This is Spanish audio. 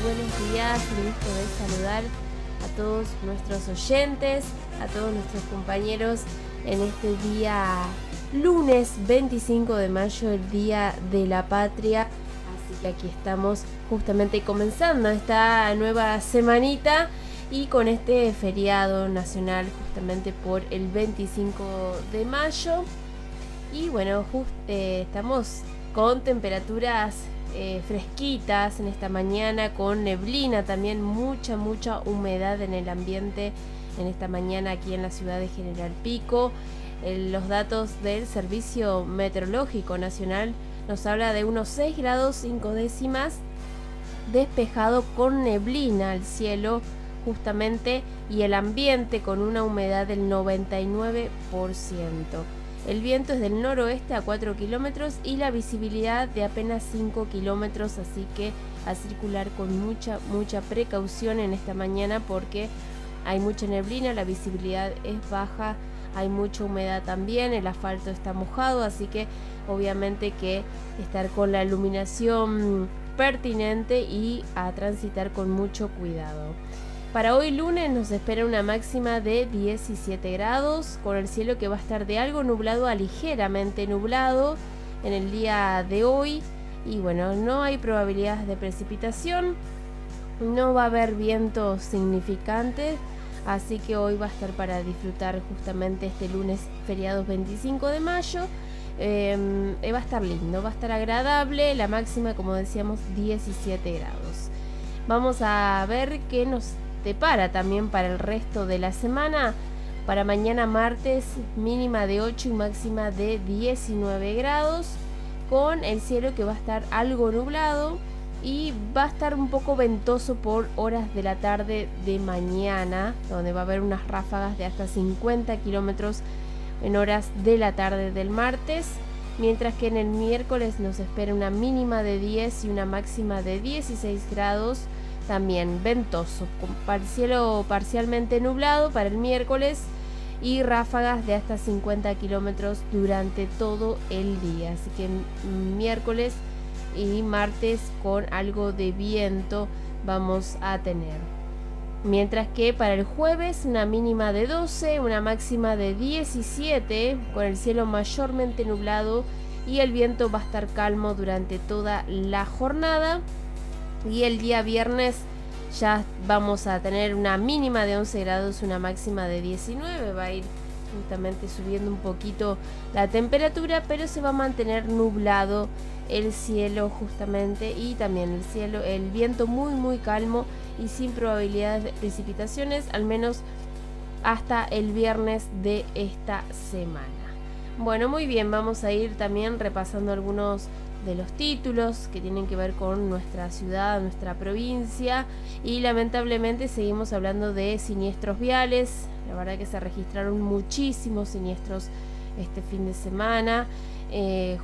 buenos días. Un gusto de saludar a todos nuestros oyentes, a todos nuestros compañeros en este día lunes 25 de mayo, el Día de la Patria. Así que aquí estamos justamente comenzando esta nueva semanita y con este feriado nacional justamente por el 25 de mayo. Y bueno, estamos con temperaturas fresquitas en esta mañana, con neblina también, mucha humedad en el ambiente en esta mañana aquí en la ciudad de General Pico. Los datos del Servicio Meteorológico Nacional nos habla de unos 6 grados 5 décimas, despejado con neblina al cielo justamente, y el ambiente con una humedad del 99%. El viento es del noroeste a 4 kilómetros y la visibilidad de apenas 5 kilómetros, así que a circular con mucha precaución en esta mañana porque hay mucha neblina, la visibilidad es baja, hay mucha humedad también, el asfalto está mojado, así que obviamente que estar con la iluminación pertinente y a transitar con mucho cuidado. Para hoy lunes nos espera una máxima de 17 grados, con el cielo que va a estar de algo nublado a ligeramente nublado en el día de hoy. Y bueno, no hay probabilidades de precipitación, no va a haber vientos significantes, así que hoy va a estar para disfrutar justamente este lunes feriado 25 de mayo. Va a estar lindo, va a estar agradable, la máxima, como decíamos, 17 grados. Vamos a ver qué nos depara también para el resto de la semana. Para mañana martes, mínima de 8 y máxima de 19 grados, con el cielo que va a estar algo nublado y va a estar un poco ventoso por horas de la tarde de mañana, donde va a haber unas ráfagas de hasta 50 kilómetros en horas de la tarde del martes, mientras que en el miércoles nos espera una mínima de 10 y una máxima de 16 grados, también ventoso, con cielo parcialmente nublado para el miércoles y ráfagas de hasta 50 kilómetros durante todo el día. Así que miércoles y martes con algo de viento vamos a tener. Mientras que para el jueves una mínima de 12, una máxima de 17, con el cielo mayormente nublado y el viento va a estar calmo durante toda la jornada. Y el día viernes ya vamos a tener una mínima de 11 grados, una máxima de 19. Va a ir justamente subiendo un poquito la temperatura, pero se va a mantener nublado el cielo justamente, y también el viento muy calmo y sin probabilidades de precipitaciones, al menos hasta el viernes de esta semana. Bueno, muy bien, vamos a ir también repasando algunos de los títulos que tienen que ver con nuestra ciudad, nuestra provincia, y lamentablemente seguimos hablando de siniestros viales. La verdad que se registraron muchísimos siniestros este fin de semana,